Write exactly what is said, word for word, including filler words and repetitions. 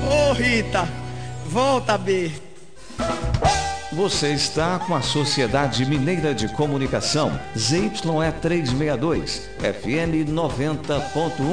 Ô Rita, volta, B. Você está com a Sociedade Mineira de Comunicação, Z Y E trezentos e sessenta e dois, F M noventa ponto um.